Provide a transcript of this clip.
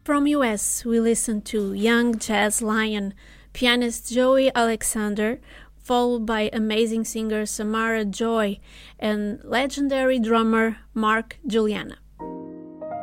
From US, we listen to Young Jazz Lion, pianist Joey Alexander, followed by amazing singer Samara Joy and legendary drummer Mark Juliana.